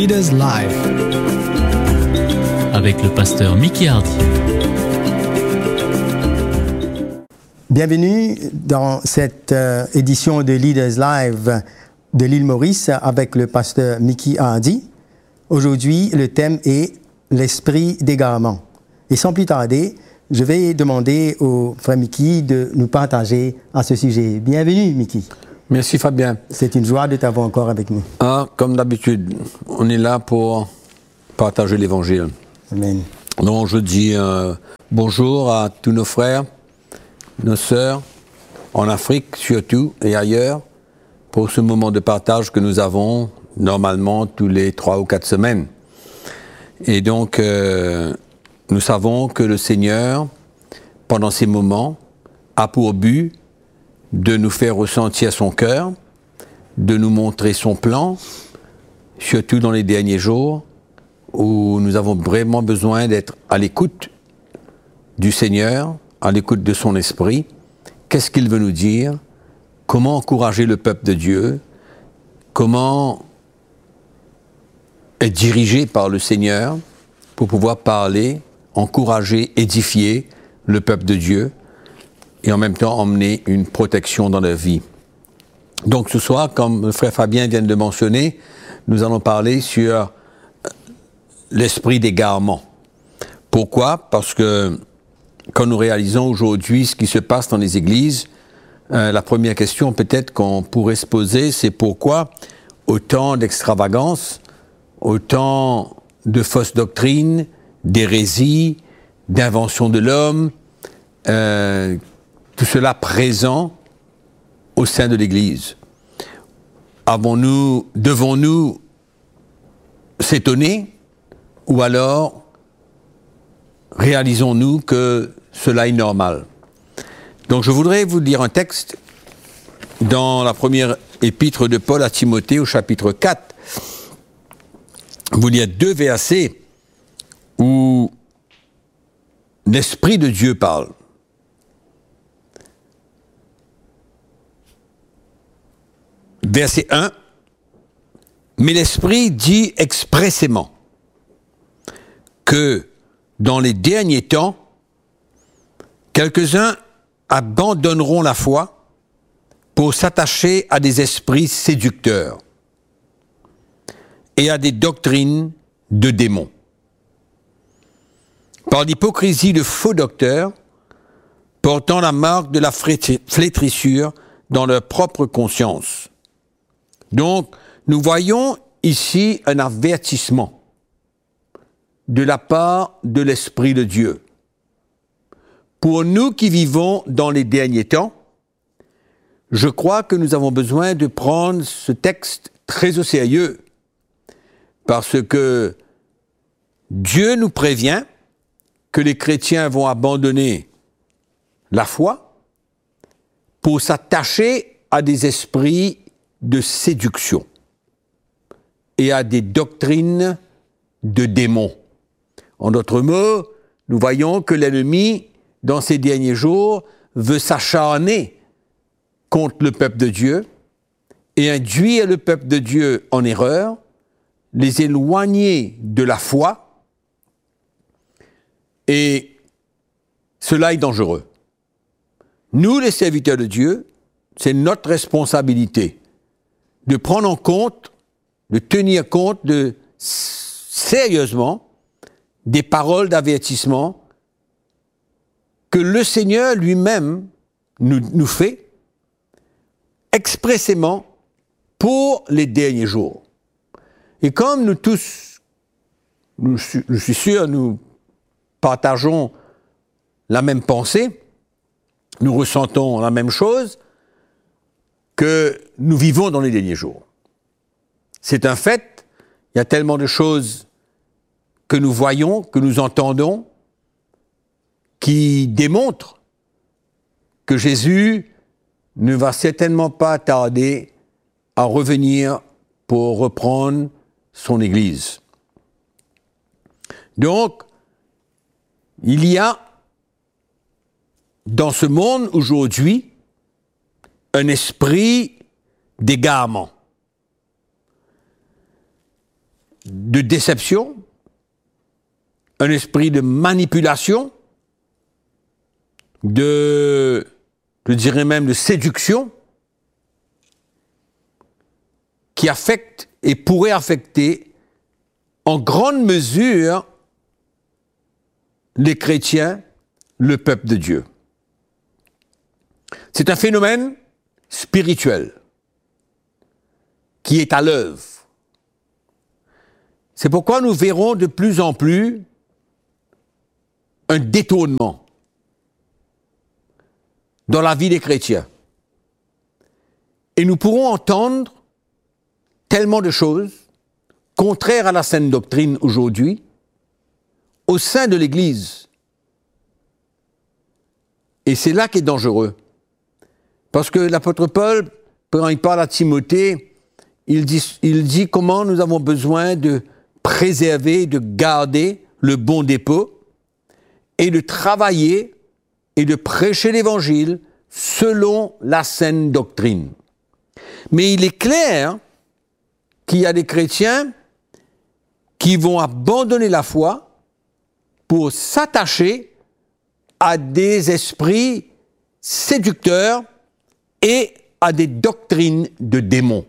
Leaders Live avec le pasteur Mickey Hardy. Bienvenue dans cette édition de Leaders Live de l'île Maurice avec le pasteur Mickey Hardy. Aujourd'hui, le thème est l'esprit d'égarement. Et sans plus tarder, je vais demander au frère Mickey de nous partager à ce sujet. Bienvenue, Mickey. Merci Fabien. C'est une joie de t'avoir encore avec nous. Comme d'habitude, on est là pour partager l'Évangile. Amen. Donc je dis bonjour à tous nos frères, nos sœurs, en Afrique surtout et ailleurs, pour ce moment de partage que nous avons normalement tous les 3 ou 4 semaines. Et donc, nous savons que le Seigneur, pendant ces moments, a pour but de nous faire ressentir son cœur, de nous montrer son plan, surtout dans les derniers jours, où nous avons vraiment besoin d'être à l'écoute du Seigneur, à l'écoute de son esprit. Qu'est-ce qu'il veut nous dire? Comment encourager le peuple de Dieu? Comment être dirigé par le Seigneur pour pouvoir parler, encourager, édifier le peuple de Dieu et en même temps emmener une protection dans leur vie. Donc ce soir, comme le frère Fabien vient de le mentionner, nous allons parler sur l'esprit d'égarement. Pourquoi? Parce que quand nous réalisons aujourd'hui ce qui se passe dans les églises, la première question peut-être qu'on pourrait se poser, c'est pourquoi autant d'extravagance, autant de fausses doctrines, d'hérésies, d'inventions de l'homme, tout cela présent au sein de l'Église. Devons-nous s'étonner ou alors réalisons-nous que cela est normal? Donc je voudrais vous lire un texte dans la première épître de Paul à Timothée au chapitre 4. Vous lire 2 versets où l'Esprit de Dieu parle. Verset 1. Mais l'Esprit dit expressément que dans les derniers temps, quelques-uns abandonneront la foi pour s'attacher à des esprits séducteurs et à des doctrines de démons. Par l'hypocrisie de faux docteurs, portant la marque de la flétrissure dans leur propre conscience. Donc, nous voyons ici un avertissement de la part de l'Esprit de Dieu. Pour nous qui vivons dans les derniers temps, je crois que nous avons besoin de prendre ce texte très au sérieux, parce que Dieu nous prévient que les chrétiens vont abandonner la foi pour s'attacher à des esprits de séduction et à des doctrines de démons. En d'autres mots, nous voyons que l'ennemi, dans ces derniers jours, veut s'acharner contre le peuple de Dieu et induire le peuple de Dieu en erreur, les éloigner de la foi, et cela est dangereux. Nous, les serviteurs de Dieu, c'est notre responsabilité de prendre en compte, de tenir compte sérieusement des paroles d'avertissement que le Seigneur lui-même nous fait expressément pour les derniers jours. Et comme nous tous, je suis sûr, nous partageons la même pensée, nous ressentons la même chose, que nous vivons dans les derniers jours. C'est un fait, il y a tellement de choses que nous voyons, que nous entendons, qui démontrent que Jésus ne va certainement pas tarder à revenir pour reprendre son Église. Donc, il y a dans ce monde aujourd'hui un esprit d'égarement. de déception, un esprit de manipulation, je dirais même de séduction, qui affecte et pourrait affecter en grande mesure les chrétiens, le peuple de Dieu. C'est un phénomène spirituel qui est à l'œuvre. C'est pourquoi nous verrons de plus en plus un détournement dans la vie des chrétiens. Et nous pourrons entendre tellement de choses contraires à la saine doctrine aujourd'hui au sein de l'Église. Et c'est là qu'est dangereux. Parce que l'apôtre Paul, quand il parle à Timothée, il dit comment nous avons besoin de préserver, de garder le bon dépôt et de travailler et de prêcher l'Évangile selon la saine doctrine. Mais il est clair qu'il y a des chrétiens qui vont abandonner la foi pour s'attacher à des esprits séducteurs et à des doctrines de démons.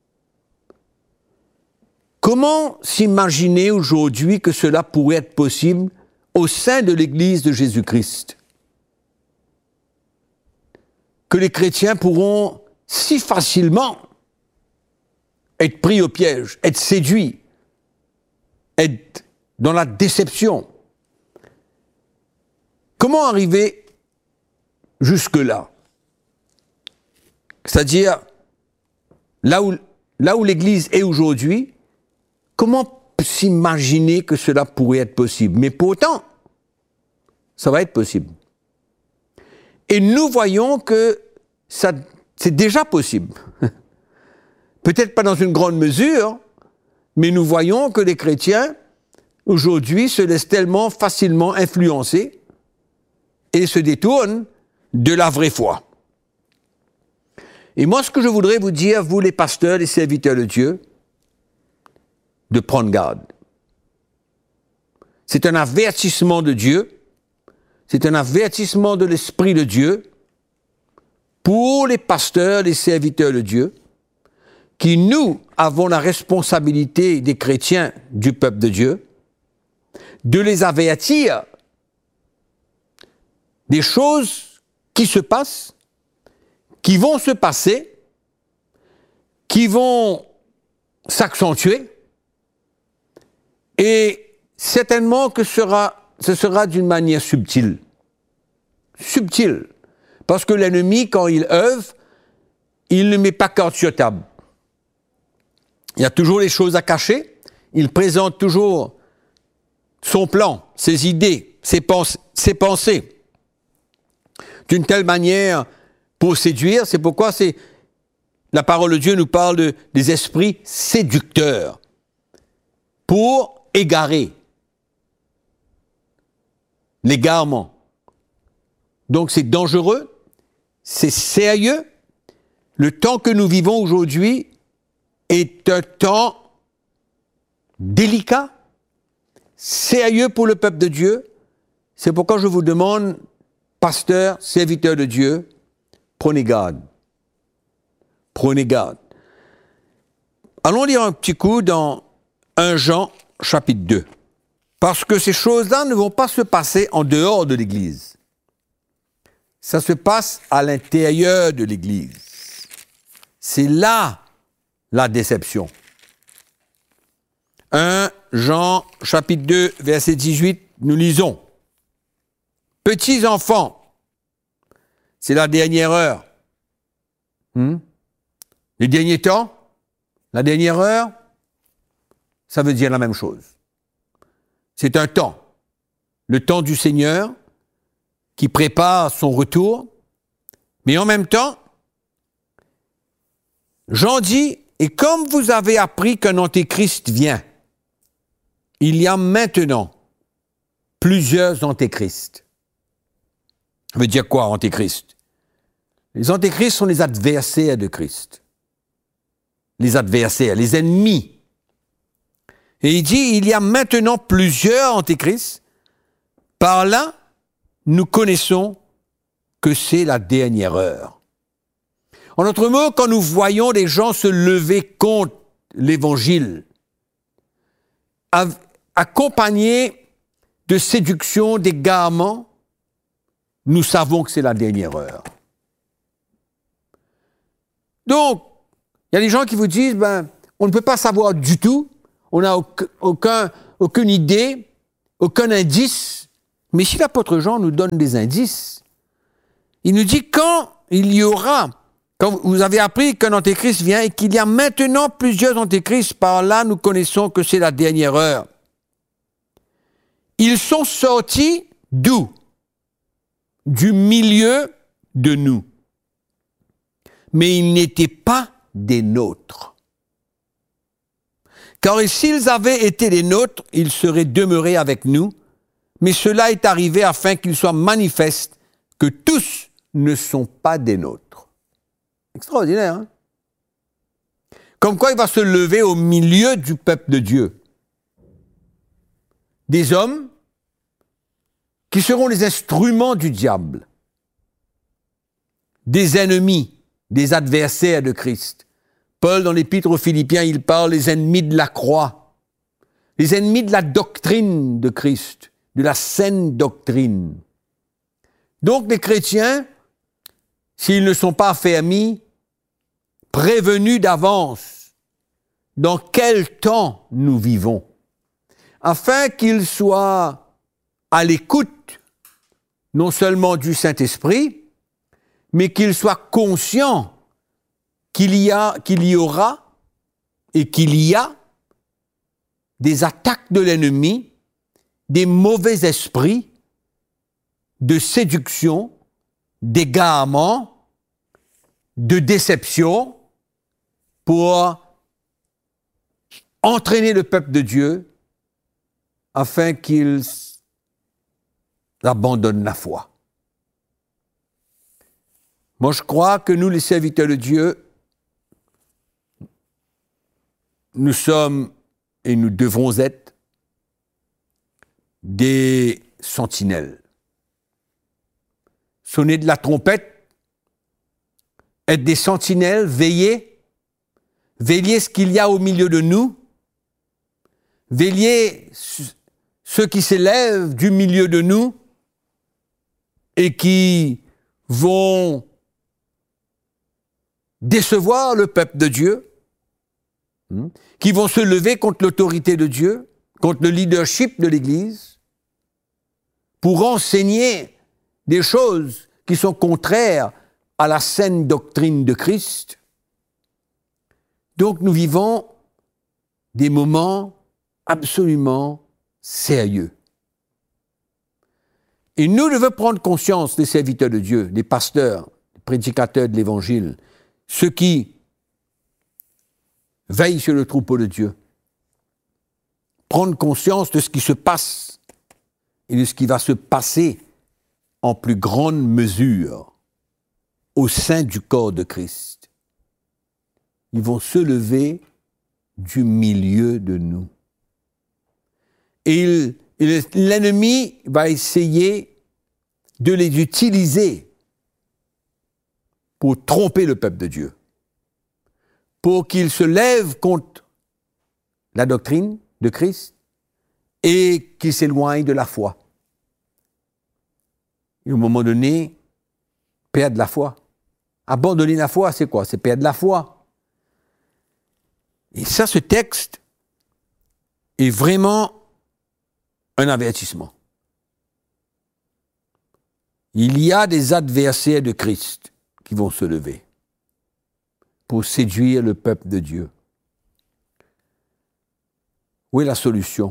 Comment s'imaginer aujourd'hui que cela pourrait être possible au sein de l'Église de Jésus-Christ? Que les chrétiens pourront si facilement être pris au piège, être séduits, être dans la déception. Comment arriver jusque-là? C'est-à-dire, là où l'Église est aujourd'hui, comment s'imaginer que cela pourrait être possible? Mais pourtant, ça va être possible. Et nous voyons que c'est déjà possible. Peut-être pas dans une grande mesure, mais nous voyons que les chrétiens, aujourd'hui, se laissent tellement facilement influencer et se détournent de la vraie foi. Et moi, ce que je voudrais vous dire, vous les pasteurs, les serviteurs de Dieu, de prendre garde. C'est un avertissement de Dieu, c'est un avertissement de l'Esprit de Dieu pour les pasteurs, les serviteurs de Dieu, qui, nous, avons la responsabilité des chrétiens du peuple de Dieu, de les avertir des choses qui se passent, qui vont se passer, qui vont s'accentuer, et certainement que ce sera d'une manière subtile. Subtile. Parce que l'ennemi, quand il œuvre, il ne met pas carte sur table. Il y a toujours les choses à cacher, il présente toujours son plan, ses idées, ses pensées, d'une telle manière pour séduire. C'est pourquoi la parole de Dieu nous parle des esprits séducteurs, pour égarer, l'égarement. Donc c'est dangereux, c'est sérieux. Le temps que nous vivons aujourd'hui est un temps délicat, sérieux pour le peuple de Dieu. C'est pourquoi je vous demande, pasteurs, serviteurs de Dieu, prenez garde. Prenez garde. Allons lire un petit coup dans 1 Jean, chapitre 2. Parce que ces choses-là ne vont pas se passer en dehors de l'Église. Ça se passe à l'intérieur de l'Église. C'est là la déception. 1 Jean, chapitre 2, verset 18, nous lisons. Petits enfants, c'est la dernière heure. Les derniers temps, la dernière heure, ça veut dire la même chose. C'est un temps, le temps du Seigneur, qui prépare son retour, mais en même temps, Jean dit, et comme vous avez appris qu'un antéchrist vient, il y a maintenant plusieurs antéchrists. Ça veut dire quoi, antéchrist? Les antéchrists sont les adversaires de Christ. Les adversaires, les ennemis. Et il dit, il y a maintenant plusieurs antéchrists. Par là, nous connaissons que c'est la dernière heure. En d'autres mots, quand nous voyons des gens se lever contre l'Évangile, accompagnés de séduction, d'égarement, nous savons que c'est la dernière heure. Donc, il y a des gens qui vous disent, on ne peut pas savoir du tout, on n'a aucune idée, aucun indice, mais si l'apôtre Jean nous donne des indices, il nous dit quand vous avez appris qu'un antéchrist vient et qu'il y a maintenant plusieurs antéchrists, par là nous connaissons que c'est la dernière heure. Ils sont sortis d'où? Du milieu de nous. Mais ils n'étaient pas des nôtres. Car s'ils avaient été des nôtres, ils seraient demeurés avec nous, mais cela est arrivé afin qu'il soit manifeste que tous ne sont pas des nôtres. Extraordinaire, hein? Comme quoi il va se lever au milieu du peuple de Dieu. Des hommes qui seront les instruments du diable, des ennemis, des adversaires de Christ. Paul, dans l'Épître aux Philippiens, il parle des ennemis de la croix, les ennemis de la doctrine de Christ, de la saine doctrine. Donc les chrétiens, s'ils ne sont pas affermis, prévenus d'avance, dans quel temps nous vivons, afin qu'ils soient à l'écoute, non seulement du Saint-Esprit, mais qu'ils soient conscients qu'il y aura et qu'il y a des attaques de l'ennemi, des mauvais esprits, de séduction, d'égarement, de déception, pour entraîner le peuple de Dieu afin qu'ils abandonnent la foi. Moi, je crois que nous, les serviteurs de Dieu, nous sommes et nous devrons être des sentinelles. Sonner de la trompette, être des sentinelles, veiller ce qu'il y a au milieu de nous, veiller ceux qui s'élèvent du milieu de nous et qui vont décevoir le peuple de Dieu, qui vont se lever contre l'autorité de Dieu, contre le leadership de l'Église, pour enseigner des choses qui sont contraires à la saine doctrine de Christ. Donc nous vivons des moments absolument sérieux. Et nous devons prendre conscience, les serviteurs de Dieu, les pasteurs, les prédicateurs de l'Évangile, ceux qui veillent sur le troupeau de Dieu, prendre conscience de ce qui se passe et de ce qui va se passer en plus grande mesure au sein du corps de Christ. Ils vont se lever du milieu de nous. Et l'ennemi va essayer de les utiliser pour tromper le peuple de Dieu, pour qu'ils se lèvent contre la doctrine de Christ et qu'ils s'éloignent de la foi. Et au moment donné, perdre la foi. Abandonner la foi, c'est quoi? C'est perdre la foi. Et ça, ce texte est vraiment un avertissement. Il y a des adversaires de Christ qui vont se lever pour séduire le peuple de Dieu. Où est la solution?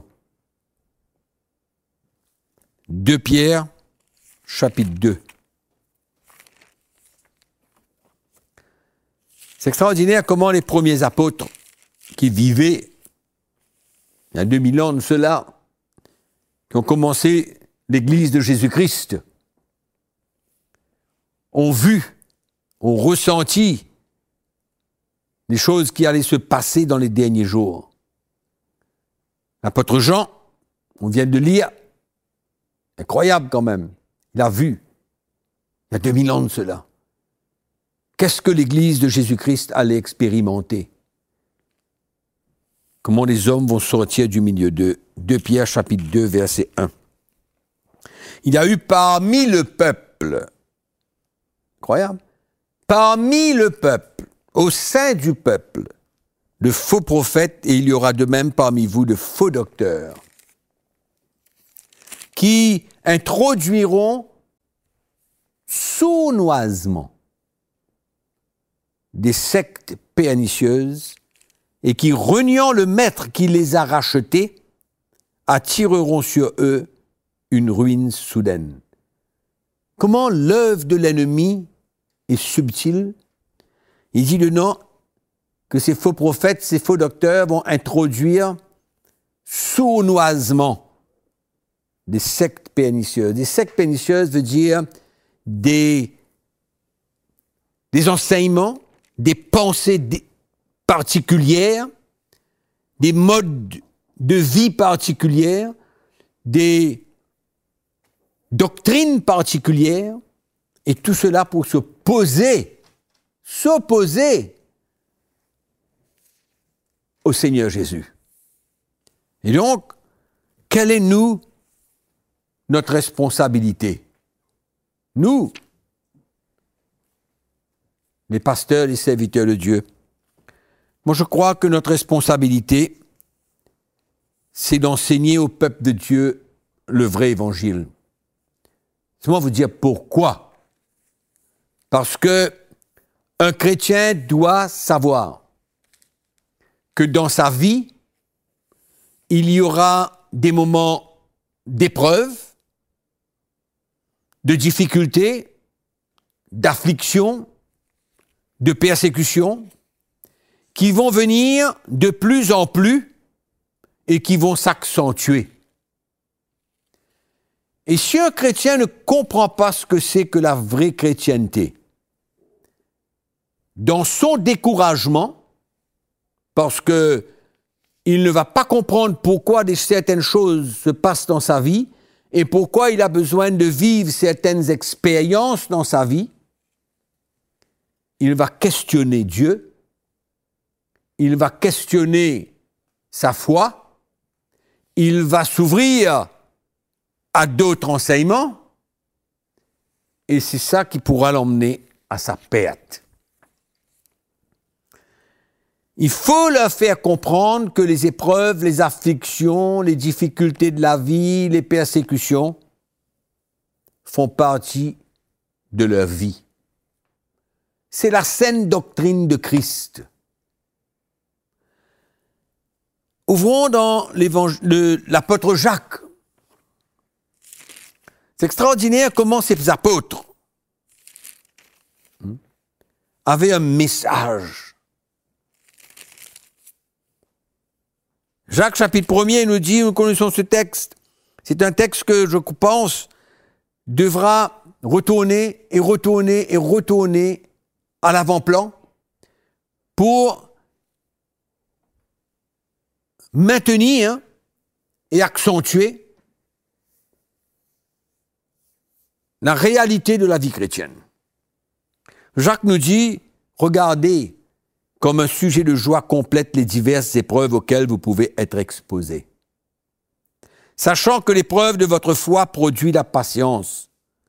2 Pierre, chapitre 2. C'est extraordinaire comment les premiers apôtres qui vivaient il y a 2000 ans de cela, qui ont commencé l'Église de Jésus-Christ, ont vu, ont ressenti les choses qui allaient se passer dans les derniers jours. L'apôtre Jean, on vient de lire, incroyable quand même, il a vu, il y a 2000 ans de cela, qu'est-ce que l'Église de Jésus-Christ allait expérimenter? Comment les hommes vont sortir du milieu d'eux. 2 Pierre chapitre 2 verset 1. Il y a eu parmi le peuple, incroyable, parmi le peuple, au sein du peuple, de faux prophètes, et il y aura de même parmi vous de faux docteurs, qui introduiront sournoisement des sectes pernicieuses et qui, reniant le maître qui les a rachetés, attireront sur eux une ruine soudaine. Comment l'œuvre de l'ennemi est subtile? Il dit dedans que ces faux prophètes, ces faux docteurs vont introduire sournoisement des sectes pernicieuses. Des sectes pernicieuses veut dire des enseignements, des pensées particulières, des modes de vie particulières, des doctrines particulières, et tout cela pour s'opposer au Seigneur Jésus. Et donc, quelle est notre responsabilité? Nous, les pasteurs, les serviteurs de Dieu. Moi, je crois que notre responsabilité, c'est d'enseigner au peuple de Dieu le vrai évangile. Laissez-moi vous dire pourquoi. Parce que un chrétien doit savoir que dans sa vie, il y aura des moments d'épreuve, de difficultés, d'affliction, de persécution, qui vont venir de plus en plus et qui vont s'accentuer. Et si un chrétien ne comprend pas ce que c'est que la vraie chrétienté, dans son découragement, parce que il ne va pas comprendre pourquoi certaines choses se passent dans sa vie et pourquoi il a besoin de vivre certaines expériences dans sa vie, il va questionner Dieu, il va questionner sa foi, il va s'ouvrir à d'autres enseignements, et c'est ça qui pourra l'emmener à sa perte. Il faut leur faire comprendre que les épreuves, les afflictions, les difficultés de la vie, les persécutions font partie de leur vie. C'est la saine doctrine de Christ. Ouvrons dans l'apôtre Jacques. C'est extraordinaire comment ces apôtres avaient un message. Jacques chapitre 1er nous dit, nous connaissons ce texte, c'est un texte que je pense devra retourner et retourner et retourner à l'avant-plan pour maintenir et accentuer la réalité de la vie chrétienne. Jacques nous dit, regardez comme un sujet de joie complète les diverses épreuves auxquelles vous pouvez être exposés. Sachant que l'épreuve de votre foi produit la patience.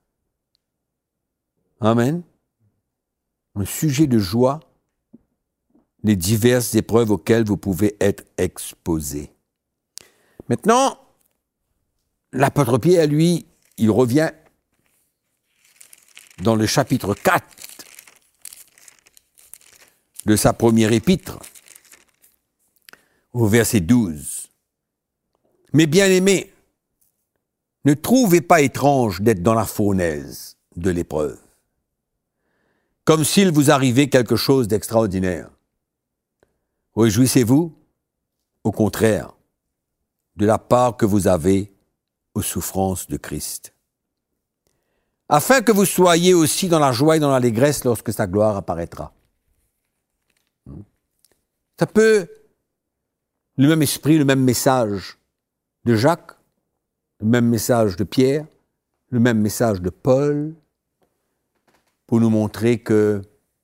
Amen. Un sujet de joie, les diverses épreuves auxquelles vous pouvez être exposés. Maintenant, l'apôtre Pierre, lui, il revient dans le chapitre 4 de sa première épître, au verset 12. « Mes bien-aimés, ne trouvez pas étrange d'être dans la fournaise de l'épreuve, comme s'il vous arrivait quelque chose d'extraordinaire. Réjouissez-vous, au contraire, de la part que vous avez aux souffrances de Christ, afin que vous soyez aussi dans la joie et dans l'allégresse lorsque sa gloire apparaîtra. » Ça peut, le même esprit, le même message, de Jacques, le même message de Pierre, le même message de Paul, pour nous montrer que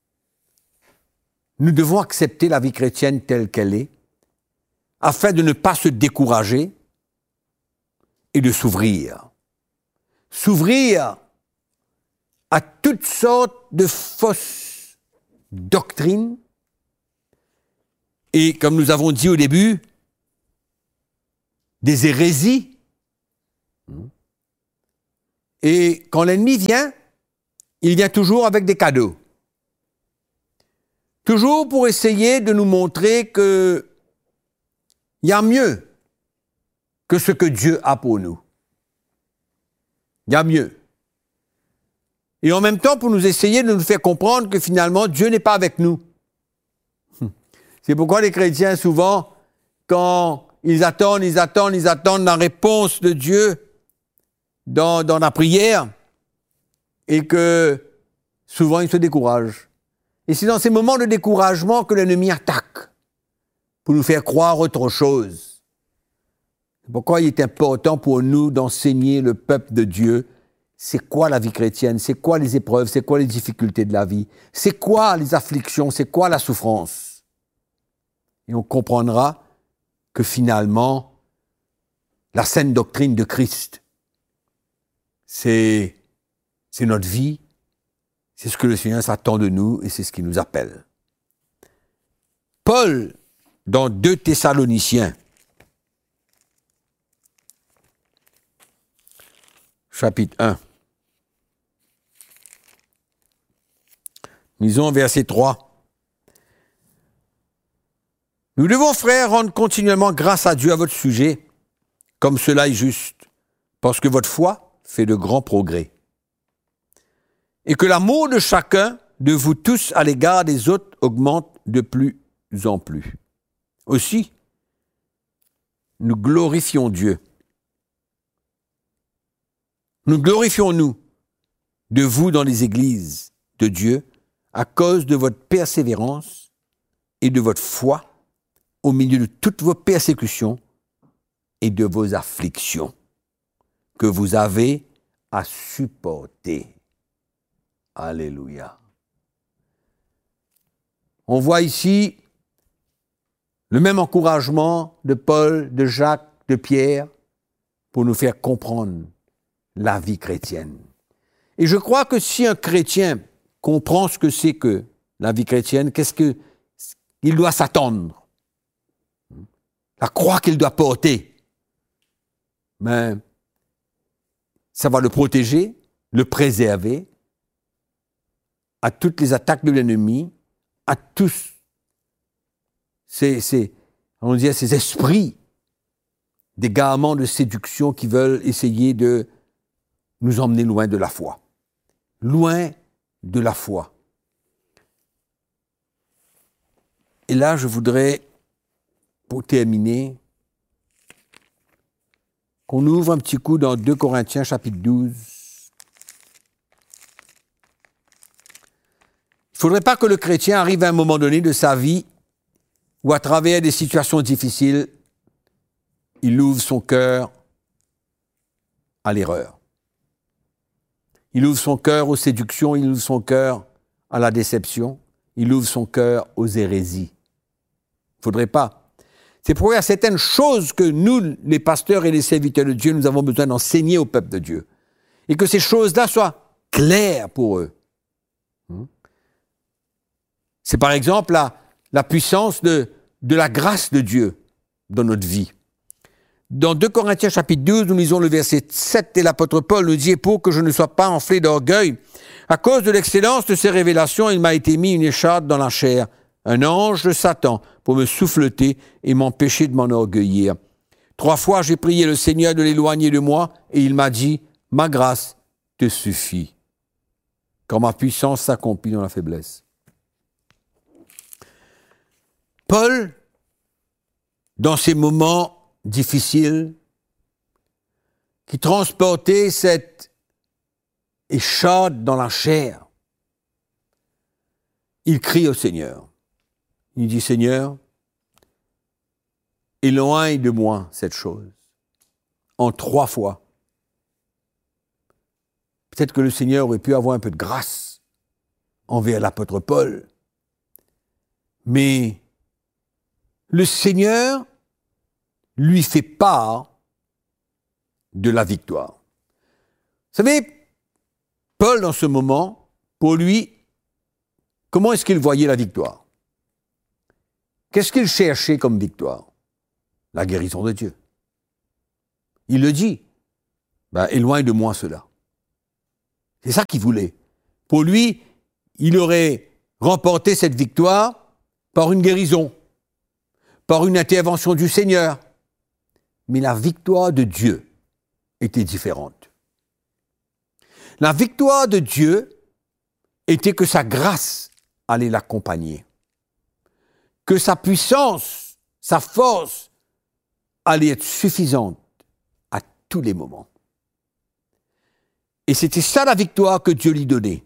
nous devons accepter la vie chrétienne telle qu'elle est, afin de ne pas se décourager et de s'ouvrir. S'ouvrir à toutes sortes de fausses doctrines et, comme nous avons dit au début, des hérésies. Et quand l'ennemi vient, il vient toujours avec des cadeaux. Toujours pour essayer de nous montrer qu'il y a mieux que ce que Dieu a pour nous. Il y a mieux. Et en même temps, pour nous essayer de nous faire comprendre que finalement, Dieu n'est pas avec nous. C'est pourquoi les chrétiens, souvent, quand ils attendent la réponse de Dieu dans la prière, et que souvent ils se découragent. Et c'est dans ces moments de découragement que l'ennemi attaque pour nous faire croire autre chose. C'est pourquoi il est important pour nous d'enseigner le peuple de Dieu c'est quoi la vie chrétienne, c'est quoi les épreuves, c'est quoi les difficultés de la vie, c'est quoi les afflictions, c'est quoi la souffrance. Et on comprendra que finalement, la saine doctrine de Christ, c'est notre vie, c'est ce que le Seigneur s'attend de nous et c'est ce qu'il nous appelle. Paul, dans 2 Thessaloniciens, chapitre 1, lisons verset 3. Nous devons, frères, rendre continuellement grâce à Dieu à votre sujet, comme cela est juste, parce que votre foi fait de grands progrès. Et que l'amour de chacun de vous tous à l'égard des autres augmente de plus en plus. Aussi, nous glorifions Dieu. Nous glorifions-nous de vous dans les églises de Dieu à cause de votre persévérance et de votre foi au milieu de toutes vos persécutions et de vos afflictions que vous avez à supporter. Alléluia. On voit ici le même encouragement de Paul, de Jacques, de Pierre pour nous faire comprendre la vie chrétienne. Et je crois que si un chrétien comprend ce que c'est que la vie chrétienne, qu'est-ce qu'il doit s'attendre? La croix qu'il doit porter. Mais ça va le protéger, le préserver à toutes les attaques de l'ennemi, à tous ces esprits d'égarement, de séduction qui veulent essayer de nous emmener loin de la foi. Loin de la foi. Et là, je voudrais, pour terminer, qu'on ouvre un petit coup dans 2 Corinthiens, chapitre 12. Il ne faudrait pas que le chrétien arrive à un moment donné de sa vie où, à travers des situations difficiles, il ouvre son cœur à l'erreur. Il ouvre son cœur aux séductions, il ouvre son cœur à la déception, il ouvre son cœur aux hérésies. Il ne faudrait pas. C'est pourquoi il y a certaines choses que nous, les pasteurs et les serviteurs de Dieu, nous avons besoin d'enseigner au peuple de Dieu. Et que ces choses-là soient claires pour eux. C'est par exemple la puissance de la grâce de Dieu dans notre vie. Dans 2 Corinthiens chapitre 12, nous lisons le verset 7 et l'apôtre Paul nous dit « Pour que je ne sois pas enflé d'orgueil, à cause de l'excellence de ces révélations, il m'a été mis une écharpe dans la chair, un ange de Satan, pour me souffleter et m'empêcher de m'enorgueillir. 3 fois j'ai prié le Seigneur de l'éloigner de moi, et il m'a dit « Ma grâce te suffit, quand ma puissance s'accomplit dans la faiblesse. » Paul, dans ces moments difficiles, qui transportait cette écharpe dans la chair, il crie au Seigneur. Il dit, Seigneur, éloigne de moi cette chose. en 3 fois. Peut-être que le Seigneur aurait pu avoir un peu de grâce envers l'apôtre Paul. Mais le Seigneur lui fait part de la victoire. Vous savez, Paul, dans ce moment, pour lui, comment est-ce qu'il voyait la victoire? Qu'est-ce qu'il cherchait comme victoire? La guérison de Dieu. Il le dit, éloigne de moi cela. C'est ça qu'il voulait. Pour lui, il aurait remporté cette victoire par une guérison, par une intervention du Seigneur. Mais la victoire de Dieu était différente. La victoire de Dieu était que sa grâce allait l'accompagner, que sa puissance, sa force allait être suffisante à tous les moments. Et c'était ça la victoire que Dieu lui donnait.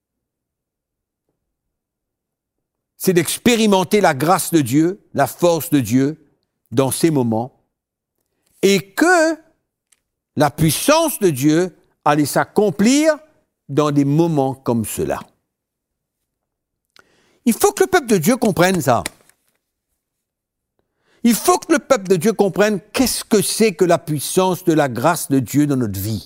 C'est d'expérimenter la grâce de Dieu, la force de Dieu dans ces moments, et que la puissance de Dieu allait s'accomplir dans des moments comme cela. Il faut que le peuple de Dieu comprenne ça. Il faut que le peuple de Dieu comprenne qu'est-ce que c'est que la puissance de la grâce de Dieu dans notre vie.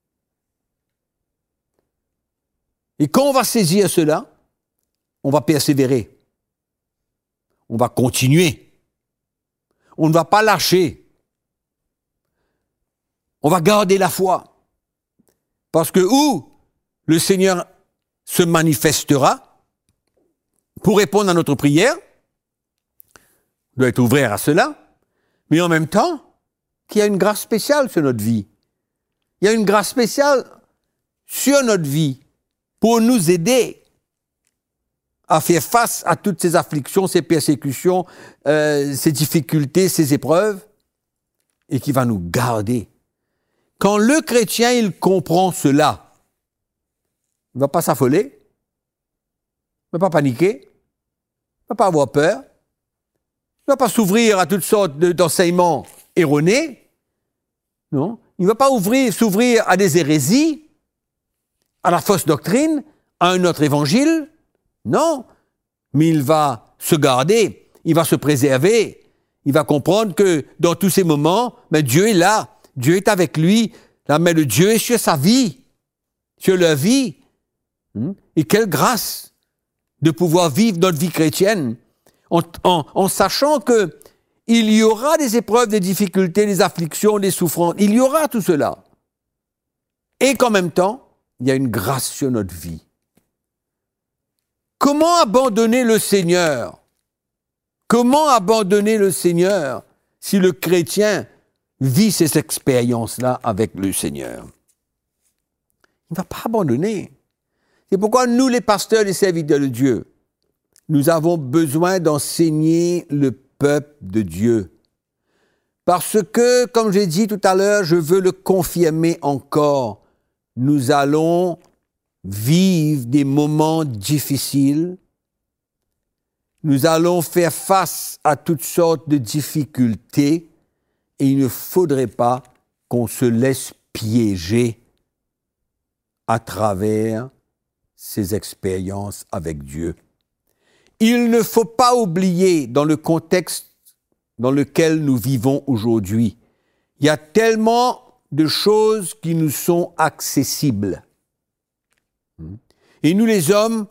Et quand on va saisir cela, on va persévérer. On va continuer. On ne va pas lâcher. On va garder la foi. Parce que où le Seigneur se manifestera pour répondre à notre prière, on doit être ouvert à cela, mais en même temps, qu'il y a une grâce spéciale sur notre vie. Il y a une grâce spéciale sur notre vie pour nous aider à faire face à toutes ces afflictions, ces persécutions, ces difficultés, ces épreuves, et qui va nous garder. Quand le chrétien, il comprend cela, il ne va pas s'affoler, il ne va pas paniquer, il ne va pas avoir peur, il ne va pas s'ouvrir à toutes sortes d'enseignements erronés, non, il ne va pas s'ouvrir à des hérésies, à la fausse doctrine, à un autre évangile, non, mais il va se garder, il va se préserver, il va comprendre que dans tous ces moments, Dieu est là, Dieu est avec lui, la main de Dieu est sur sa vie, sur leur vie. Et quelle grâce de pouvoir vivre notre vie chrétienne en sachant que il y aura des épreuves, des difficultés, des afflictions, des souffrances, il y aura tout cela. Et qu'en même temps, il y a une grâce sur notre vie. Comment abandonner le Seigneur? Comment abandonner le Seigneur si le chrétien vit ces expériences-là avec le Seigneur? Il ne va pas abandonner. C'est pourquoi nous, les pasteurs, les serviteurs de Dieu, nous avons besoin d'enseigner le peuple de Dieu. Parce que, comme j'ai dit tout à l'heure, je veux le confirmer encore, nous allons vivre des moments difficiles. Nous allons faire face à toutes sortes de difficultés et il ne faudrait pas qu'on se laisse piéger à travers ces expériences avec Dieu. Il ne faut pas oublier dans le contexte dans lequel nous vivons aujourd'hui, il y a tellement de choses qui nous sont accessibles. Et nous les hommes,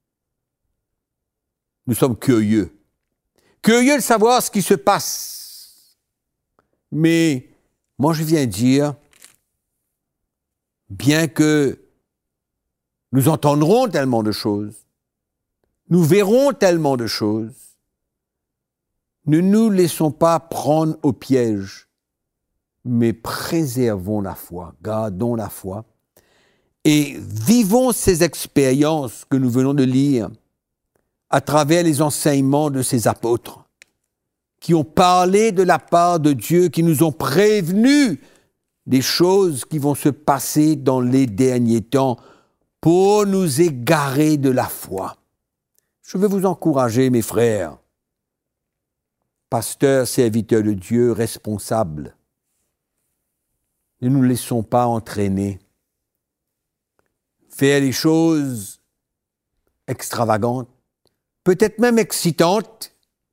nous sommes curieux. Curieux de savoir ce qui se passe. Mais moi je viens dire, bien que nous entendrons tellement de choses, nous verrons tellement de choses, ne nous laissons pas prendre au piège, mais préservons la foi, gardons la foi et vivons ces expériences que nous venons de lire à travers les enseignements de ces apôtres qui ont parlé de la part de Dieu, qui nous ont prévenus des choses qui vont se passer dans les derniers temps pour nous égarer de la foi. Je veux vous encourager, mes frères, pasteurs, serviteurs de Dieu, responsables. ne nous laissons pas entraîner. Faire des choses extravagantes, peut-être même excitantes,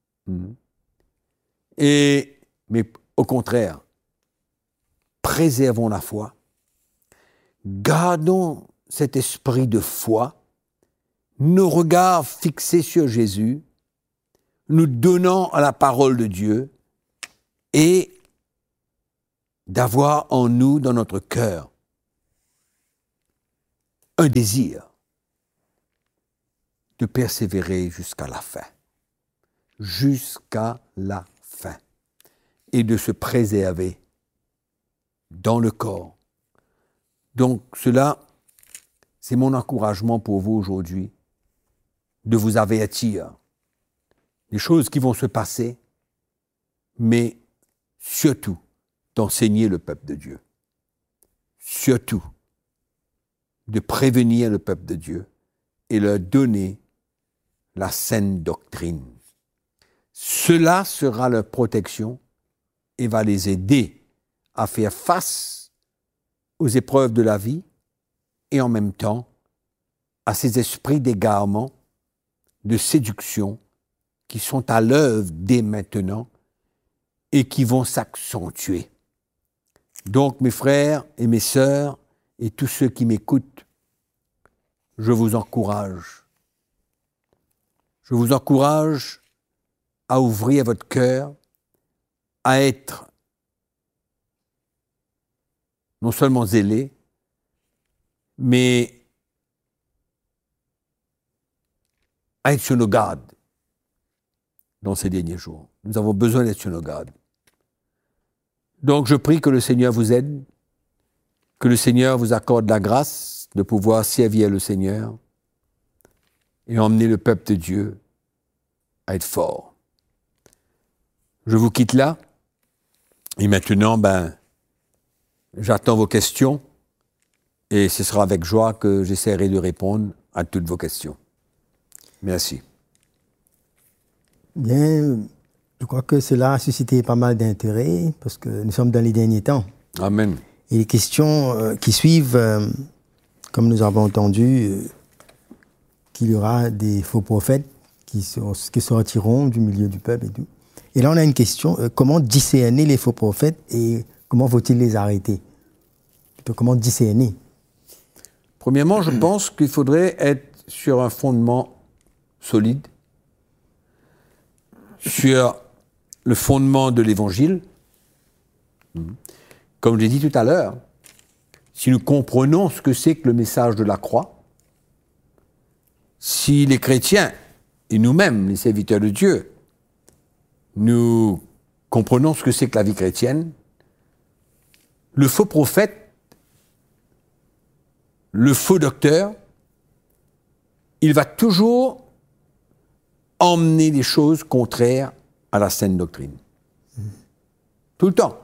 mais au contraire, préservons la foi, gardons cet esprit de foi, nos regards fixés sur Jésus, nous donnant à la parole de Dieu et d'avoir en nous, dans notre cœur, un désir de persévérer jusqu'à la fin. Jusqu'à la fin. Et de se préserver dans le corps. Donc cela, c'est mon encouragement pour vous aujourd'hui, de vous avertir des choses qui vont se passer, mais surtout d'enseigner le peuple de Dieu. Surtout de prévenir le peuple de Dieu et leur donner la saine doctrine. Cela sera leur protection et va les aider à faire face aux épreuves de la vie et en même temps à ces esprits d'égarement, de séduction qui sont à l'œuvre dès maintenant et qui vont s'accentuer. Donc, mes frères et mes sœurs et tous ceux qui m'écoutent, je vous encourage. Je vous encourage à ouvrir votre cœur, à être non seulement zélé, mais à être sur nos gardes dans ces derniers jours. Nous avons besoin d'être sur nos gardes. Donc je prie que le Seigneur vous aide, que le Seigneur vous accorde la grâce de pouvoir servir le Seigneur et emmener le peuple de Dieu à être fort. Je vous quitte là et maintenant, j'attends vos questions et ce sera avec joie que j'essaierai de répondre à toutes vos questions. Merci. Bien, je crois que cela a suscité pas mal d'intérêt parce que nous sommes dans les derniers temps. Amen. Et les questions qui suivent, comme nous avons entendu, qu'il y aura des faux prophètes qui sortiront du milieu du peuple et tout. Et là, on a une question, comment discerner les faux prophètes et comment faut-il les arrêter? Comment discerner? Premièrement, je pense qu'il faudrait être sur un fondement solide, sur le fondement de l'Évangile. Comme je l'ai dit tout à l'heure, si nous comprenons ce que c'est que le message de la croix, si les chrétiens et nous-mêmes, les serviteurs de Dieu, nous comprenons ce que c'est que la vie chrétienne, le faux prophète, le faux docteur, il va toujours emmener des choses contraires à la saine doctrine. Tout le temps.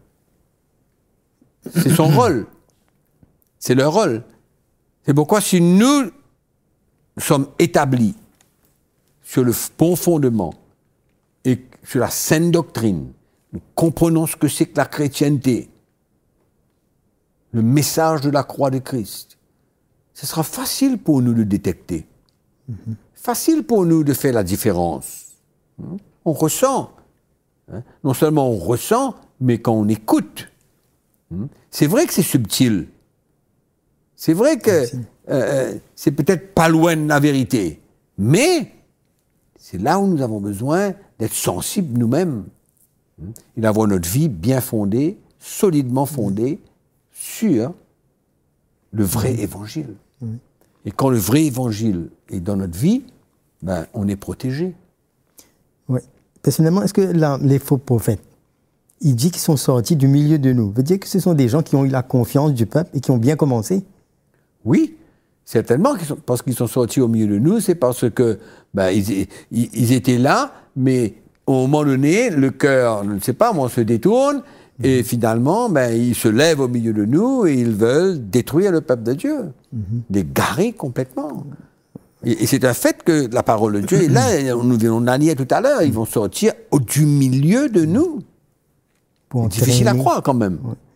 C'est son rôle. C'est leur rôle. C'est pourquoi si nous sommes établis sur le bon fondement et sur la saine doctrine, nous comprenons ce que c'est que la chrétienté, le message de la croix de Christ, ce sera facile pour nous de détecter. Facile pour nous de faire la différence. On ressent. Non seulement on ressent, mais quand on écoute. C'est vrai que c'est subtil. C'est vrai que c'est peut-être pas loin de la vérité. Mais c'est là où nous avons besoin d'être sensibles nous-mêmes. Et d'avoir notre vie bien fondée, solidement fondée, sur le vrai évangile. Et quand le vrai évangile est dans notre vie, on est protégé. Oui. Personnellement, est-ce que les faux prophètes, il dit qu'ils sont sortis du milieu de nous, veut dire que ce sont des gens qui ont eu la confiance du peuple et qui ont bien commencé? Oui, certainement, parce qu'ils sont sortis au milieu de nous, c'est parce que ils étaient là, mais au moment donné, le cœur, je ne sais pas, se détourne, et finalement, ils se lèvent au milieu de nous et ils veulent détruire le peuple de Dieu, les garer complètement. Et c'est un fait que la parole de Dieu est là, on a dit tout à l'heure, ils vont sortir du milieu de nous. C'est difficile à croire quand même.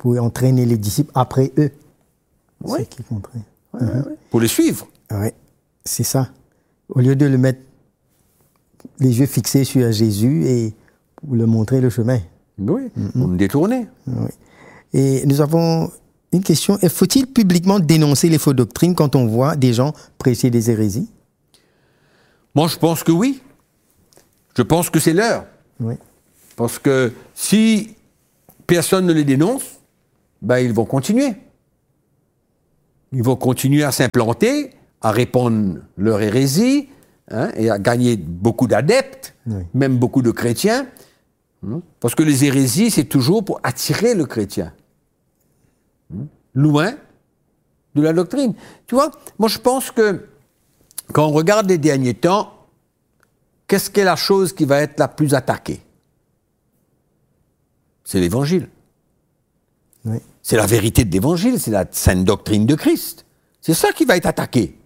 pour entraîner les disciples après eux. Oui. C'est ce qu'ils montraient. Pour les suivre. Oui, c'est ça. Au lieu de le mettre les yeux fixés sur Jésus et pour le montrer le chemin. Oui, pour me détourner. Oui. Et nous avons une question. Faut-il publiquement dénoncer les fausses doctrines quand on voit des gens prêcher des hérésies? Moi, je pense que oui. Je pense que c'est l'heure. Oui. Parce que si personne ne les dénonce, ben ils vont continuer. Ils vont continuer à s'implanter, à répandre leur hérésie, et à gagner beaucoup d'adeptes, même beaucoup de chrétiens. Parce que les hérésies, c'est toujours pour attirer le chrétien. Loin de la doctrine. Tu vois, moi je pense que quand on regarde les derniers temps, qu'est-ce qu'est la chose qui va être la plus attaquée? C'est l'évangile. Oui. C'est la vérité de l'évangile, c'est la sainte doctrine de Christ. C'est ça qui va être attaqué.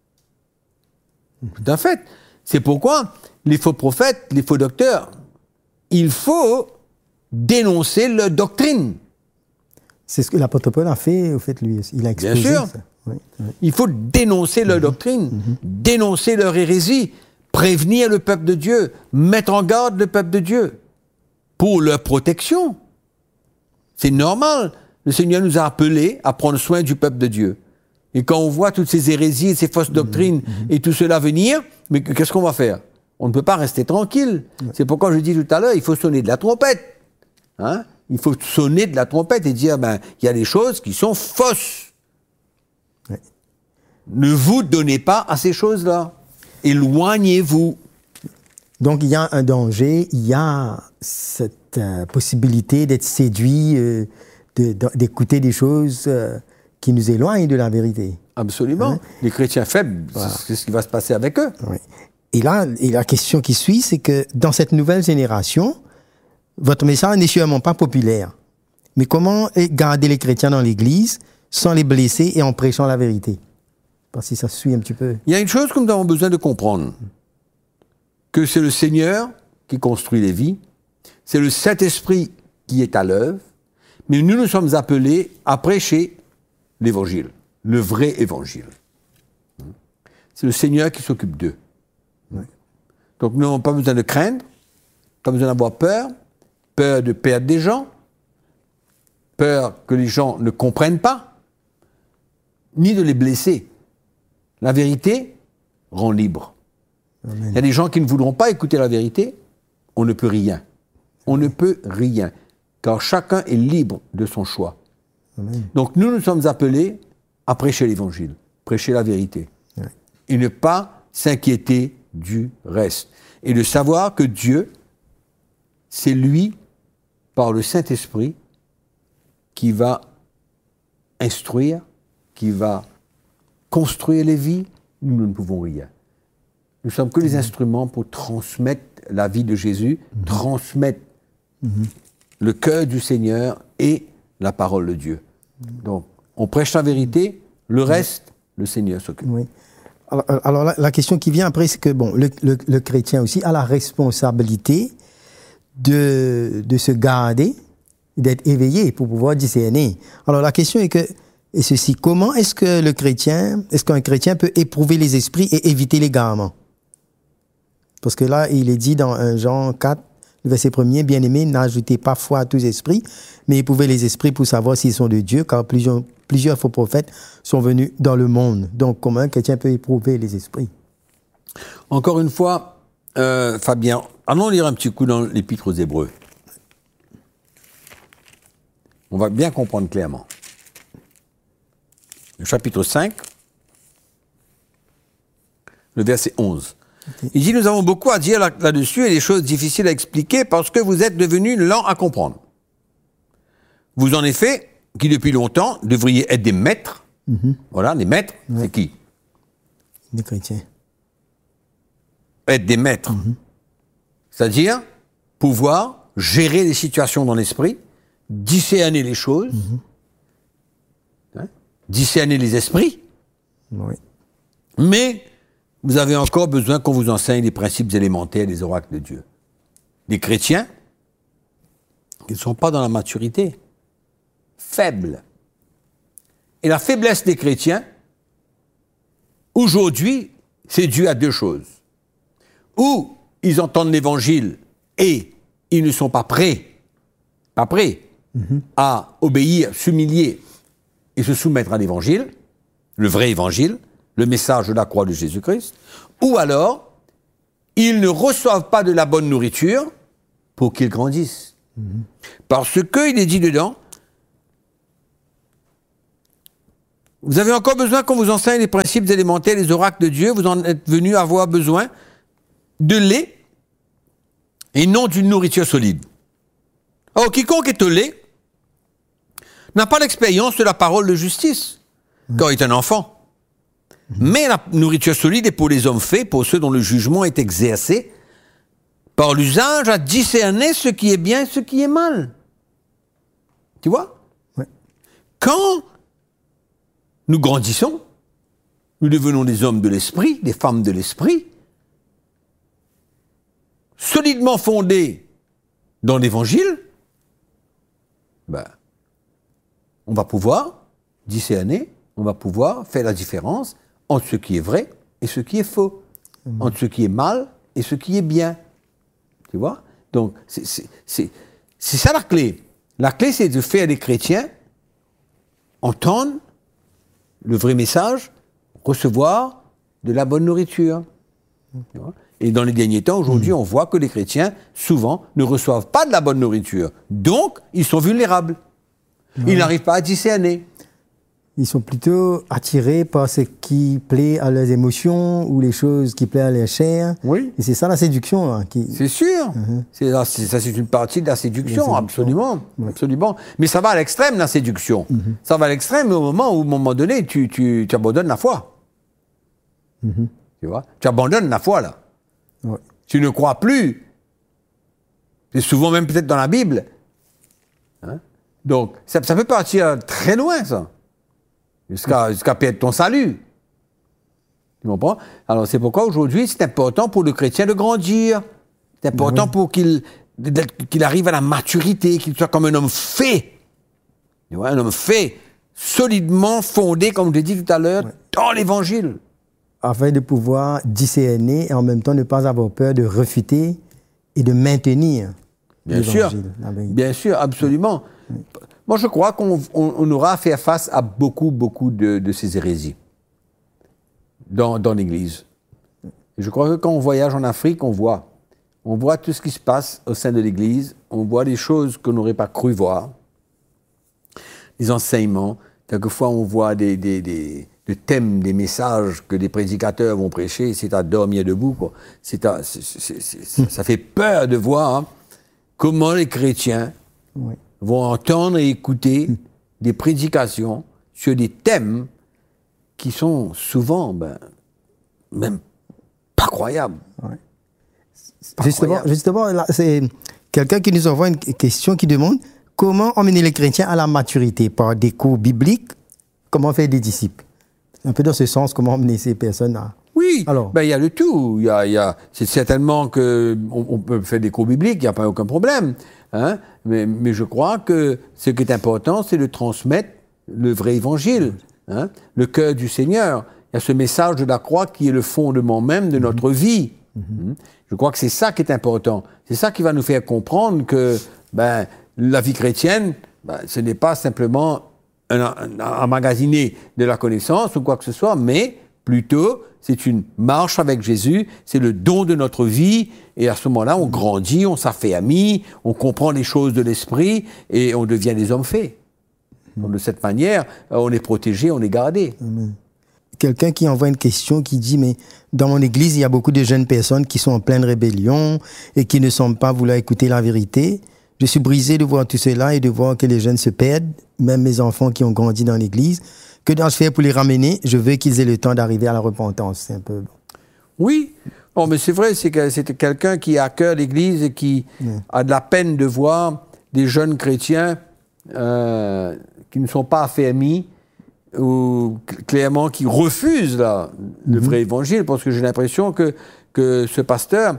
Tout à fait. C'est pourquoi les faux prophètes, les faux docteurs, il faut dénoncer leur doctrine. C'est ce que l'apôtre Paul a fait, au fait, lui. Il a exposé Bien sûr. ça. Oui. Il faut dénoncer leur doctrine, dénoncer leur hérésie, prévenir le peuple de Dieu, mettre en garde le peuple de Dieu pour leur protection. C'est normal. Le Seigneur nous a appelés à prendre soin du peuple de Dieu. Et quand on voit toutes ces hérésies, ces fausses doctrines et tout cela venir, mais qu'est-ce qu'on va faire? On ne peut pas rester tranquille. C'est pourquoi je dis tout à l'heure, il faut sonner de la trompette. Il faut sonner de la trompette et dire, il y a des choses qui sont fausses. Ouais. Ne vous donnez pas à ces choses-là. Éloignez-vous. Donc, il y a un danger, il y a cette possibilité d'être séduit, d'écouter des choses qui nous éloignent de la vérité. Absolument. Les chrétiens faibles, c'est ce qui va se passer avec eux. Oui. Et là, la question qui suit, c'est que dans cette nouvelle génération, votre message n'est sûrement pas populaire. Mais comment garder les chrétiens dans l'Église sans les blesser et en prêchant la vérité? Parce que ça suit un petit peu. Il y a une chose que nous avons besoin de comprendre. Que c'est le Seigneur qui construit les vies, c'est le Saint-Esprit qui est à l'œuvre, mais nous sommes appelés à prêcher l'Évangile, le vrai Évangile. C'est le Seigneur qui s'occupe d'eux. Oui. Donc nous n'avons pas besoin de craindre, pas besoin d'avoir peur de perdre des gens, peur que les gens ne comprennent pas, ni de les blesser. La vérité rend libre. Amen. Il y a des gens qui ne voudront pas écouter la vérité, on ne peut rien. On ne peut rien, car chacun est libre de son choix. Amen. Donc nous sommes appelés à prêcher l'Évangile, prêcher la vérité, et ne pas s'inquiéter du reste. Et de savoir que Dieu, c'est lui, par le Saint-Esprit, qui va instruire, qui va construire les vies. Nous ne pouvons rien. Nous ne sommes que les instruments pour transmettre la vie de Jésus, transmettre le cœur du Seigneur et la parole de Dieu. Donc, on prêche la vérité, le reste, le Seigneur s'occupe. Oui. Alors la question qui vient après, c'est que bon, le chrétien aussi a la responsabilité de se garder, d'être éveillé pour pouvoir discerner. Alors la question est que, et ceci, comment est-ce qu'un chrétien peut éprouver les esprits et éviter l'égarement? Parce que là, il est dit dans Jean 4, le verset 1er, « Bien-aimés, n'ajoutez pas foi à tous esprits, mais éprouvez les esprits pour savoir s'ils sont de Dieu, car plusieurs faux prophètes sont venus dans le monde. » Donc, comment un chrétien peut éprouver les esprits? Encore une fois, Fabien, allons lire un petit coup dans l'Épître aux Hébreux. On va bien comprendre clairement. Le chapitre 5, le verset 11. Okay. Il dit, nous avons beaucoup à dire là-dessus et des choses difficiles à expliquer parce que vous êtes devenus lents à comprendre. Vous, en effet, qui depuis longtemps devriez être des maîtres. Voilà, les maîtres, c'est qui? Les chrétiens. Être des maîtres. C'est-à-dire pouvoir gérer les situations dans l'esprit, discerner les choses, discerner les esprits. Oui. Mais vous avez encore besoin qu'on vous enseigne les principes élémentaires des oracles de Dieu. Les chrétiens qui ne sont pas dans la maturité, faibles. Et la faiblesse des chrétiens, aujourd'hui, c'est dû à deux choses. Ou ils entendent l'évangile et ils ne sont pas prêts à obéir, s'humilier et se soumettre à l'évangile, le vrai évangile, le message de la croix de Jésus-Christ, ou alors ils ne reçoivent pas de la bonne nourriture pour qu'ils grandissent. Parce qu'il est dit dedans, vous avez encore besoin qu'on vous enseigne les principes élémentaires, les oracles de Dieu, vous en êtes venus avoir besoin de lait et non d'une nourriture solide. Or, quiconque est au lait n'a pas l'expérience de la parole de justice, quand il est un enfant. Mais la nourriture solide est pour les hommes faits, pour ceux dont le jugement est exercé, par l'usage à discerner ce qui est bien et ce qui est mal. Tu vois? Ouais. Quand nous grandissons, nous devenons des hommes de l'esprit, des femmes de l'esprit, solidement fondés dans l'évangile, on va pouvoir discerner, on va pouvoir faire la différence entre ce qui est vrai et ce qui est faux, entre ce qui est mal et ce qui est bien. Tu vois? Donc, c'est ça la clé. La clé, c'est de faire les chrétiens entendre le vrai message, recevoir de la bonne nourriture. Tu vois? Et dans les derniers temps, aujourd'hui, on voit que les chrétiens, souvent, ne reçoivent pas de la bonne nourriture. Donc, ils sont vulnérables. Ils n'arrivent pas à discerner. Ils sont plutôt attirés par ce qui plaît à leurs émotions ou les choses qui plaisent à leur chair. Oui. Et c'est ça la séduction. Hein, C'est sûr. C'est une partie de la séduction, absolument. Oui. Absolument. Mais ça va à l'extrême, la séduction. Ça va à l'extrême au moment où, à un moment donné, tu abandonnes la foi. Tu vois? Tu abandonnes la foi, là. Ouais. Tu ne crois plus. C'est souvent même peut-être dans la Bible. Hein? Donc, ça peut partir très loin, ça. Jusqu'à perdre ton salut. Tu comprends? Alors, c'est pourquoi aujourd'hui, c'est important pour le chrétien de grandir. C'est important pour qu'il arrive à la maturité, qu'il soit comme un homme fait. Tu vois, un homme fait, solidement fondé, comme je l'ai dit tout à l'heure, dans l'Évangile. Afin de pouvoir discerner et en même temps ne pas avoir peur de refuter et de maintenir l'Évangile. Bien sûr, absolument. Moi, je crois qu'on aura à faire face à beaucoup de ces hérésies dans l'Église. Et je crois que quand on voyage en Afrique, on voit tout ce qui se passe au sein de l'Église, on voit des choses qu'on n'aurait pas cru voir, des enseignements. Quelquefois, on voit des thèmes, des messages que des prédicateurs vont prêcher, c'est à dormir debout, quoi. Ça fait peur de voir comment les chrétiens vont entendre et écouter des prédications sur des thèmes qui sont souvent même pas croyables. Ouais. Justement là, c'est quelqu'un qui nous envoie une question qui demande comment emmener les chrétiens à la maturité par des cours bibliques, comment faire des disciples. Un peu dans ce sens, comment emmener ces personnes à... Oui, il y a le tout. C'est certainement qu'on peut faire des cours bibliques, il n'y a pas aucun problème. Hein? Mais je crois que ce qui est important, c'est de transmettre le vrai évangile, hein? Le cœur du Seigneur. Il y a ce message de la croix qui est le fondement même de notre vie. Je crois que c'est ça qui est important. C'est ça qui va nous faire comprendre que la vie chrétienne, ce n'est pas simplement emmagasiner de la connaissance ou quoi que ce soit, mais plutôt, c'est une marche avec Jésus, c'est le don de notre vie, et à ce moment-là, on grandit, on s'affermit, on comprend les choses de l'esprit, et on devient des hommes faits. Donc, de cette manière, on est protégé, on est gardé. Amen. Quelqu'un qui envoie une question qui dit, mais dans mon église, il y a beaucoup de jeunes personnes qui sont en pleine rébellion et qui ne semblent pas vouloir écouter la vérité. Je suis brisé de voir tout cela et de voir que les jeunes se perdent, même mes enfants qui ont grandi dans l'église. Que dois-je faire pour les ramener? Je veux qu'ils aient le temps d'arriver à la repentance. C'est un peu... Oui, bon, mais c'est vrai, c'est quelqu'un qui a à cœur l'église et qui a de la peine de voir des jeunes chrétiens qui ne sont pas affermis ou clairement qui refusent le vrai évangile, parce que j'ai l'impression que ce pasteur,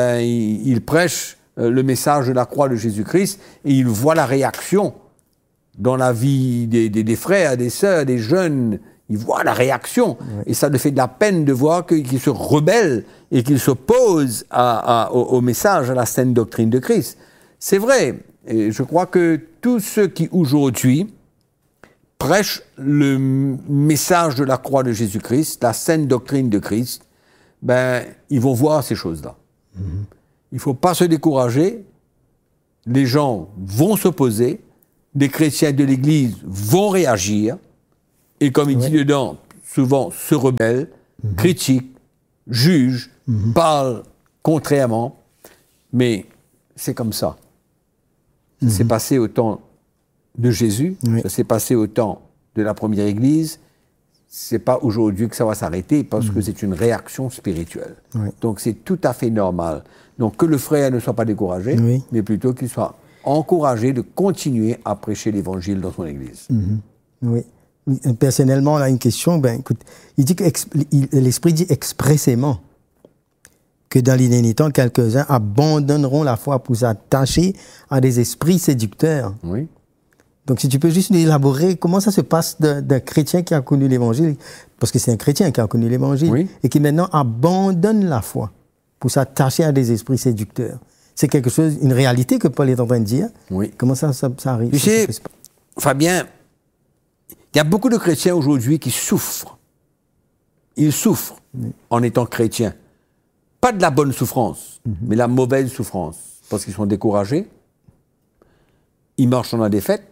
il prêche le message de la croix de Jésus-Christ et il voit la réaction dans la vie des frères, des sœurs, des jeunes, ils voient la réaction. Ouais. Et ça leur fait de la peine de voir qu'ils se rebellent et qu'ils s'opposent au message, à la saine doctrine de Christ. C'est vrai. Et je crois que tous ceux qui aujourd'hui prêchent le message de la croix de Jésus-Christ, la saine doctrine de Christ, ben, ils vont voir ces choses-là. Il ne faut pas se décourager. Les gens vont s'opposer. Les chrétiens de l'Église vont réagir. Et comme il dit dedans, souvent se rebellent, critiquent, jugent, parlent contrairement. Mais c'est comme ça. Ça s'est passé au temps de Jésus, ça s'est passé au temps de la première Église. C'est pas aujourd'hui que ça va s'arrêter parce que c'est une réaction spirituelle. Donc c'est tout à fait normal. Donc que le frère ne soit pas découragé, mais plutôt qu'il soit encouragé de continuer à prêcher l'Évangile dans son Église. Oui. Personnellement, là, une question. Ben, écoute, il dit que l'Esprit dit expressément que dans les derniers temps, quelques-uns abandonneront la foi pour s'attacher à des esprits séducteurs. Oui. Donc, si tu peux juste nous élaborer comment ça se passe d'un chrétien qui a connu l'Évangile, parce que c'est un chrétien qui a connu l'Évangile, et qui maintenant abandonne la foi pour s'attacher à des esprits séducteurs. C'est quelque chose, une réalité que Paul est en train de dire. Oui. Comment ça arrive? Tu sais, Fabien, il y a beaucoup de chrétiens aujourd'hui qui souffrent. Ils souffrent en étant chrétiens. Pas de la bonne souffrance, mais la mauvaise souffrance. Parce qu'ils sont découragés, ils marchent dans la défaite,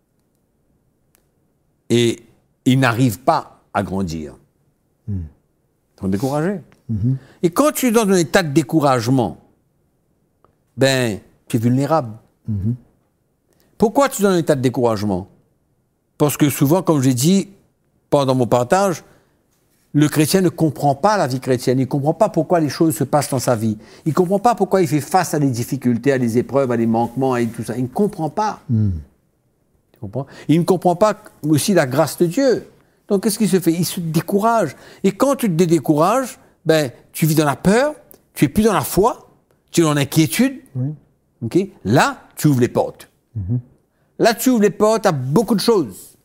et ils n'arrivent pas à grandir. Ils sont découragés. Et quand tu es dans un état de découragement, ben, tu es vulnérable. Pourquoi tu es dans un état de découragement? Parce que souvent, comme j'ai dit pendant mon partage, le chrétien ne comprend pas la vie chrétienne. Il ne comprend pas pourquoi les choses se passent dans sa vie. Il ne comprend pas pourquoi il fait face à des difficultés, à des épreuves, à des manquements et tout ça. Il ne comprend pas. Tu comprends? Il ne comprend pas aussi la grâce de Dieu. Donc, qu'est-ce qu'il se fait? Il se décourage. Et quand tu te décourages, ben, tu vis dans la peur, tu es plus dans la foi, tu es dans l'inquiétude. Okay? Là, tu ouvres les portes. Là, tu ouvres les portes à beaucoup de choses.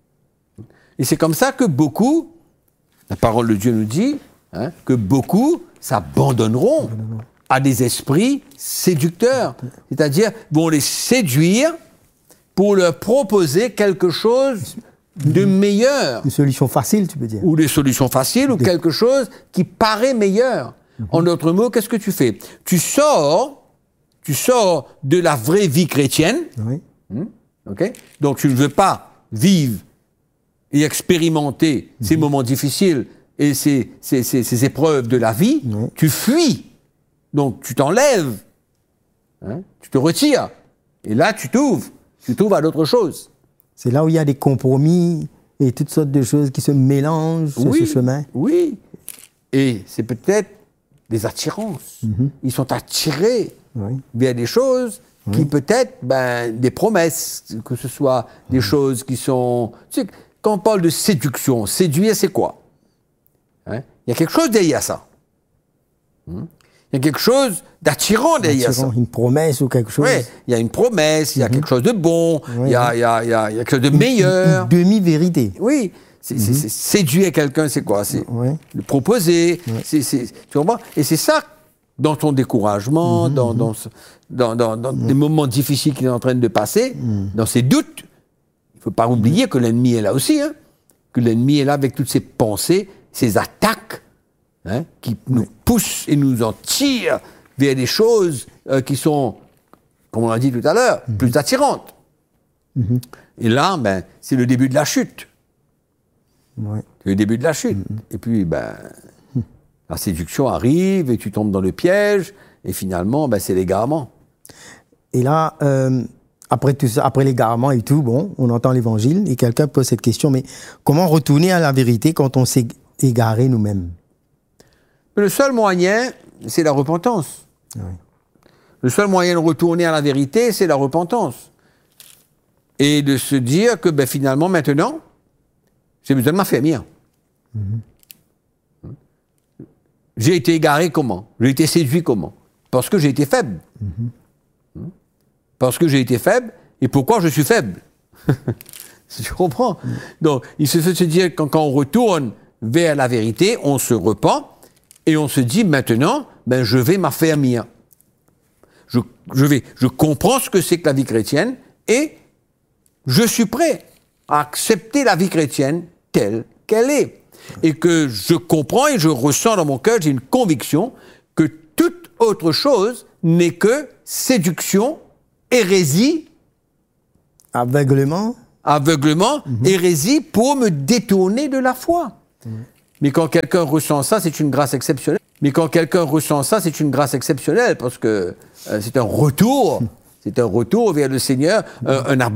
Et c'est comme ça que beaucoup, la parole de Dieu nous dit, que beaucoup s'abandonneront à des esprits séducteurs. C'est-à-dire, vont les séduire pour leur proposer quelque chose de meilleur. Une solution facile, tu peux dire. Ou des solutions faciles, ou quelque chose qui paraît meilleur. En d'autres mots, qu'est-ce que tu fais? Tu sors de la vraie vie chrétienne. Okay? Donc tu ne veux pas vivre et expérimenter ces moments difficiles et ces épreuves de la vie. Tu fuis. Donc tu t'enlèves. Tu te retires. Et là, tu t'ouvres à d'autres choses. C'est là où il y a des compromis et toutes sortes de choses qui se mélangent sur ce chemin. Oui. Et c'est peut-être des attirances. Ils sont attirés vers des choses qui peut-être, des promesses, que ce soit des choses qui sont... Tu sais, quand on parle de séduction, séduire, c'est quoi? Il y a quelque chose derrière ça. Il y a quelque chose d'attirant derrière ça. Une promesse ou quelque chose. Oui, il y a une promesse, il y a quelque chose de bon, il y a quelque chose de meilleur. Une demi-vérité. Oui. Séduire quelqu'un, c'est quoi? C'est le proposer. Tu comprends? Et c'est ça, dans ton découragement, dans des moments difficiles qu'il est en train de passer, dans ses doutes, il ne faut pas oublier que l'ennemi est là aussi, que l'ennemi est là avec toutes ses pensées, ses attaques, qui nous poussent et nous en tirent vers des choses qui sont, comme on l'a dit tout à l'heure, plus attirantes. Et là, c'est le début de la chute. C'est le début de la chute. Et puis, la séduction arrive et tu tombes dans le piège et finalement, c'est l'égarement. Et là, après tout ça, après l'égarement et tout, bon, on entend l'évangile et quelqu'un pose cette question, mais comment retourner à la vérité quand on s'est égaré nous-mêmes? Le seul moyen, c'est la repentance. Le seul moyen de retourner à la vérité, c'est la repentance. Et de se dire que finalement, maintenant, j'ai besoin de m'affermir. J'ai été égaré comment? J'ai été séduit comment? Parce que j'ai été faible. Parce que j'ai été faible. Et pourquoi je suis faible? Je comprends. Donc, il se fait se dire, quand on retourne vers la vérité, on se repent, et on se dit, maintenant, ben, je vais m'affermir. Je comprends ce que c'est que la vie chrétienne, et je suis prêt à accepter la vie chrétienne telle qu'elle est. Et que je comprends et je ressens dans mon cœur, j'ai une conviction que toute autre chose n'est que séduction, hérésie, aveuglement, hérésie pour me détourner de la foi. Mais quand quelqu'un ressent ça, c'est une grâce exceptionnelle. Parce que c'est un retour vers le Seigneur, un